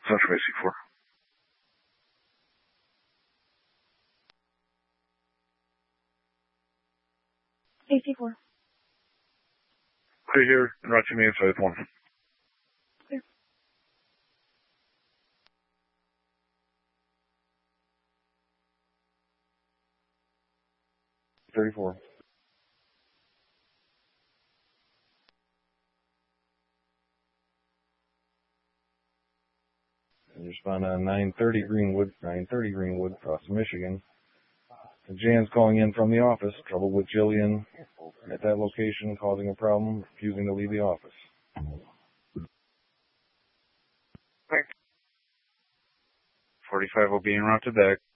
Central AC4. AC4. Clear here, and route to me inside 1. Clear. .34. And you respond on 930 Greenwood, across Michigan. Jan's calling in from the office. Trouble with Jillian at that location, causing a problem, refusing to leave the office. Thanks. 45 will be en route to back.